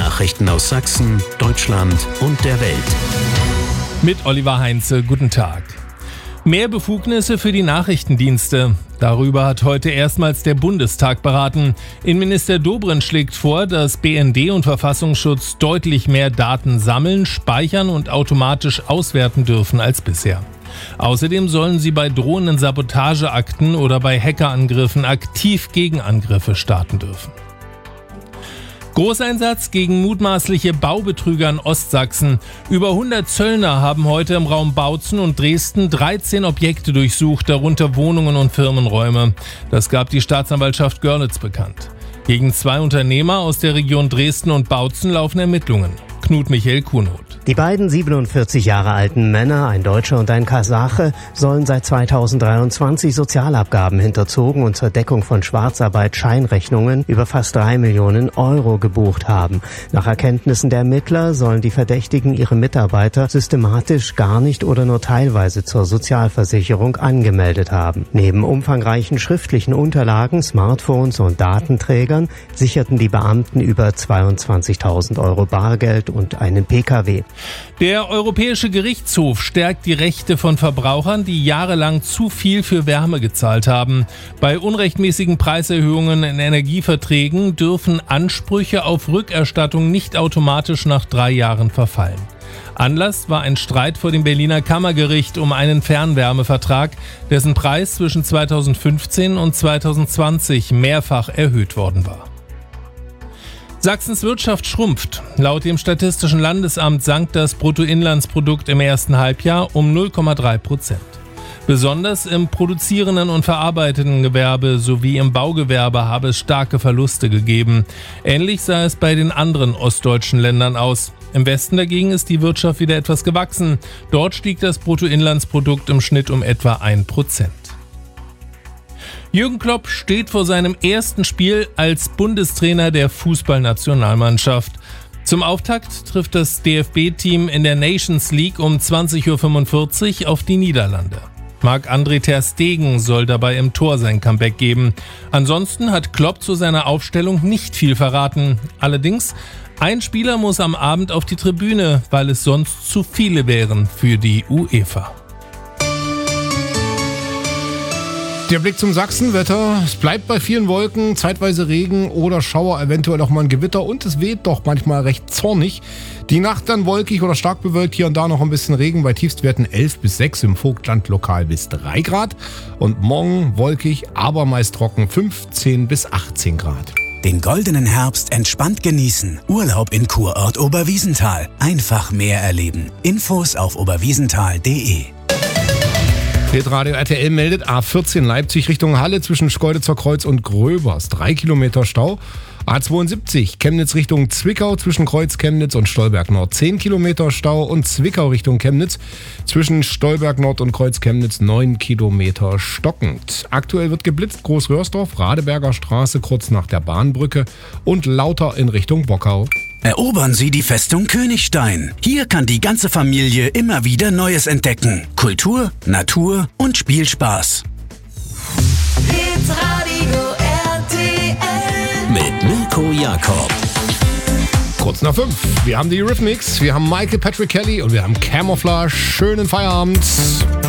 Nachrichten aus Sachsen, Deutschland und der Welt. Mit Oliver Heinze, guten Tag. Mehr Befugnisse für die Nachrichtendienste. Darüber hat heute erstmals der Bundestag beraten. Innenminister Dobrindt schlägt vor, dass BND und Verfassungsschutz deutlich mehr Daten sammeln, speichern und automatisch auswerten dürfen als bisher. Außerdem sollen sie bei drohenden Sabotageakten oder bei Hackerangriffen aktiv Gegenangriffe starten dürfen. Großeinsatz gegen mutmaßliche Baubetrüger in Ostsachsen. Über 100 Zöllner haben heute im Raum Bautzen und Dresden 13 Objekte durchsucht, darunter Wohnungen und Firmenräume. Das gab die Staatsanwaltschaft Görlitz bekannt. Gegen 2 Unternehmer aus der Region Dresden und Bautzen laufen Ermittlungen. Knut Michael Kunoth. Die beiden 47 Jahre alten Männer, ein Deutscher und ein Kasache, sollen seit 2023 Sozialabgaben hinterzogen und zur Deckung von Schwarzarbeit Scheinrechnungen über fast 3 Millionen Euro gebucht haben. Nach Erkenntnissen der Ermittler sollen die Verdächtigen ihre Mitarbeiter systematisch gar nicht oder nur teilweise zur Sozialversicherung angemeldet haben. Neben umfangreichen schriftlichen Unterlagen, Smartphones und Datenträgern sicherten die Beamten über 22.000 Euro Bargeld und einen PKW. Der Europäische Gerichtshof stärkt die Rechte von Verbrauchern, die jahrelang zu viel für Wärme gezahlt haben. Bei unrechtmäßigen Preiserhöhungen in Energieverträgen dürfen Ansprüche auf Rückerstattung nicht automatisch nach 3 Jahren verfallen. Anlass war ein Streit vor dem Berliner Kammergericht um einen Fernwärmevertrag, dessen Preis zwischen 2015 und 2020 mehrfach erhöht worden war. Sachsens Wirtschaft schrumpft. Laut dem Statistischen Landesamt sank das Bruttoinlandsprodukt im ersten Halbjahr um 0,3%. Besonders im produzierenden und verarbeitenden Gewerbe sowie im Baugewerbe habe es starke Verluste gegeben. Ähnlich sah es bei den anderen ostdeutschen Ländern aus. Im Westen dagegen ist die Wirtschaft wieder etwas gewachsen. Dort stieg das Bruttoinlandsprodukt im Schnitt um etwa 1%. Jürgen Klopp steht vor seinem ersten Spiel als Bundestrainer der Fußballnationalmannschaft. Zum Auftakt trifft das DFB-Team in der Nations League um 20.45 Uhr auf die Niederlande. Marc-André ter Stegen soll dabei im Tor sein Comeback geben. Ansonsten hat Klopp zu seiner Aufstellung nicht viel verraten. Allerdings, ein Spieler muss am Abend auf die Tribüne, weil es sonst zu viele wären für die UEFA. Der Blick zum Sachsenwetter. Es bleibt bei vielen Wolken, zeitweise Regen oder Schauer, eventuell auch mal ein Gewitter und es weht doch manchmal recht zornig. Die Nacht dann wolkig oder stark bewölkt, hier und da noch ein bisschen Regen, bei Tiefstwerten 11 bis 6, im Vogtland lokal bis 3 Grad. Und morgen wolkig, aber meist trocken, 15 bis 18 Grad. Den goldenen Herbst entspannt genießen. Urlaub in Kurort Oberwiesenthal. Einfach mehr erleben. Infos auf oberwiesenthal.de. Hitradio RTL meldet A14 Leipzig Richtung Halle zwischen Schkeuditzer Kreuz und Gröbers. 3 Kilometer Stau. A72 Chemnitz Richtung Zwickau zwischen Kreuz Chemnitz und Stolberg Nord. 10 Kilometer Stau und Zwickau Richtung Chemnitz zwischen Stolberg Nord und Kreuz Chemnitz 9 Kilometer stockend. Aktuell wird geblitzt Großröhrsdorf, Radeberger Straße kurz nach der Bahnbrücke und Lauter in Richtung Bockau. Erobern Sie die Festung Königstein. Hier kann die ganze Familie immer wieder Neues entdecken. Kultur, Natur und Spielspaß. Hitradio RTL Mit Mirko Jakob. Kurz nach 5. Wir haben die Eurythmics, wir haben Michael Patrick Kelly und wir haben Camouflage. Schönen Feierabend.